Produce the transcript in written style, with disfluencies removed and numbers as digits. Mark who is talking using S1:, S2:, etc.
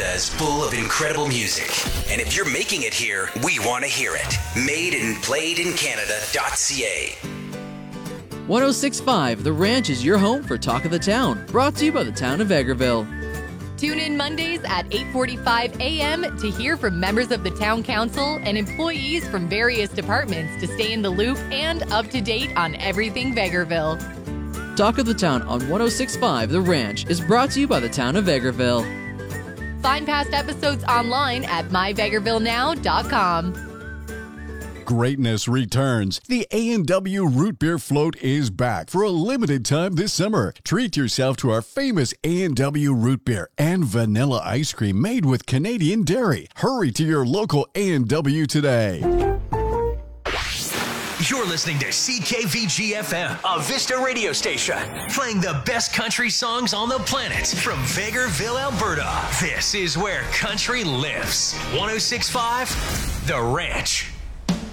S1: is full of incredible music. And if you're making it here, we want to hear it. Made and played in Canada.ca.
S2: 1065 The Ranch is your home for Talk of the Town, brought to you by the town of Vegreville.
S3: Tune in Mondays at 8:45 a.m. to hear from members of the Town Council and employees from various departments to stay in the loop and up to date on everything Vegreville.
S2: Talk of the Town on 1065 The Ranch is brought to you by the town of Vegreville.
S3: Find past episodes online at myvegrevillenow.com.
S4: Greatness returns. The A&W Root Beer Float is back for a limited time this summer. Treat yourself to our famous A&W Root Beer and vanilla ice cream made with Canadian dairy. Hurry to your local A&W today.
S1: You're listening to CKVG-FM, a Vista radio station, playing the best country songs on the planet from Vegreville, Alberta. This is where country lives. 1065 The Ranch.